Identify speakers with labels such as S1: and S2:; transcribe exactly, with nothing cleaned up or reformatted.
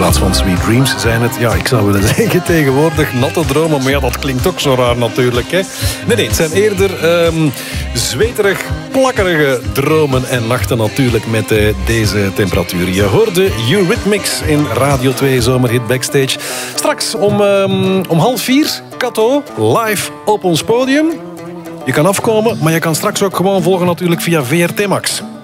S1: plaats van Sweet Dreams zijn het, ja, ik zou willen zeggen tegenwoordig natte dromen. Maar ja, dat klinkt ook zo raar natuurlijk, hè. Nee, nee, het zijn eerder um, zweterig, plakkerige dromen en nachten natuurlijk met uh, deze temperatuur. Je hoorde Eurythmics in Radio twee Zomerhit Backstage. Straks om, um, om half vier, Kato, live op ons podium. Je kan afkomen, maar je kan straks ook gewoon volgen natuurlijk via V R T Max.